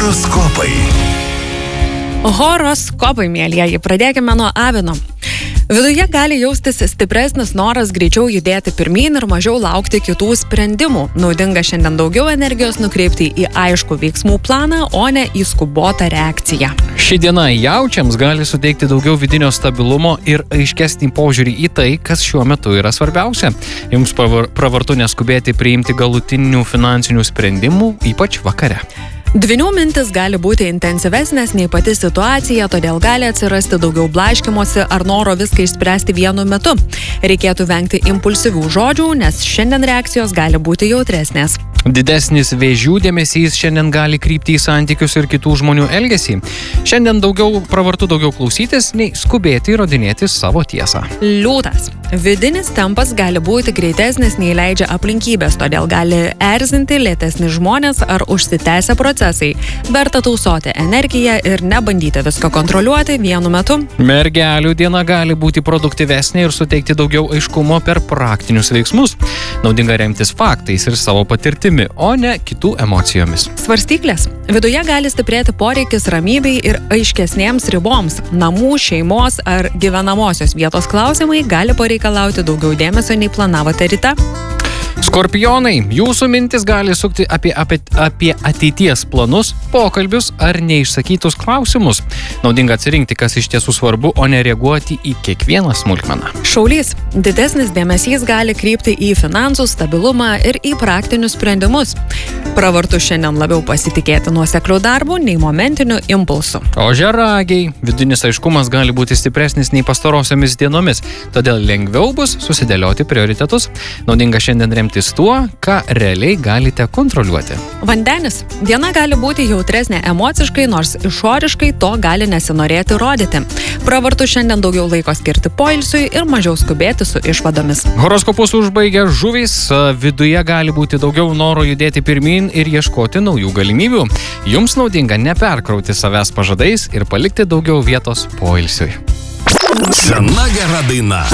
Horoskopai. Horoskopai, mėlyjeji, pradėkime nuo avino. Viduje gali jaustis stipresnis noras greičiau judėti pirmyn ir mažiau laukti kitų sprendimų. Naudinga šiandien daugiau energijos nukreipti į aiškų veiksmų planą, o ne į skubotą reakciją. Ši diena jaučiams gali suteikti daugiau vidinio stabilumo ir aiškesnį požiūrį į tai, kas šiuo metu yra svarbiausia. Jums pravartu neskubėti priimti galutinių finansinių sprendimų, ypač vakare. Dvynių mintis gali būti intensyvesnės nei pati situacija, todėl gali atsirasti daugiau blaškymosi ar noro viską išspręsti vienu metu. Reikėtų vengti impulsyvių žodžių, nes šiandien reakcijos gali būti jautresnės. Didesnis vėžių dėmesys šiandien gali krypti į santykius ir kitų žmonių elgesį. Šiandien pravartu daugiau klausytis, nei skubėti įrodinėti savo tiesą. Liūtas. Vidinis tempas gali būti greitesnis nei leidžia aplinkybės, todėl gali erzinti lėtesni žmonės ar užsitęsę procesai. Verta tausoti energiją ir nebandyti visko kontroliuoti vienu metu. Mergelių diena gali būti produktyvesnė ir suteikti daugiau aiškumo per praktinius veiksmus. Naudinga remtis faktais ir savo patirtimi, o ne kitų emocijomis. Svarstyklės. Viduje gali stiprėti poreikis ramybei ir aiškesnėms riboms. Namų, šeimos ar gyvenamosios vietos klausimai gali pareikalauti daugiau dėmesio nei planavote ryte. Skorpionai, jūsų mintis gali sukti apie ateities planus, pokalbius ar neišsakytus klausimus. Naudinga atsirinkti, kas iš tiesų svarbu, o ne reaguoti į kiekvieną smulkmeną. Šaulys. Didesnis dėmesys gali krypti į finansų stabilumą ir į praktinius sprendimus. Pravartu šiandien labiau pasitikėti nuoseklių darbų nei momentinių impulsų. Ožiaragiai. Vidinis aiškumas gali būti stipresnis nei pastarosiomis dienomis, todėl lengviau bus susidėlioti prioritetus. Naudinga šiandien remtis tuo, ką realiai galite kontroliuoti. Vandenis. Diena gali būti jautresnė emociškai, nors išoriškai to gali nesinorėti rodyti. Pravartu šiandien daugiau laiko skirti poilsiui ir mažiau skubėti su išvadomis. Horoskopus užbaigia žuvys. Viduje gali būti daugiau noro judėti pirmyn ir ieškoti naujų galimybių. Jums naudinga neperkrauti savęs pažadais ir palikti daugiau vietos poilsiui. Sena gera daina.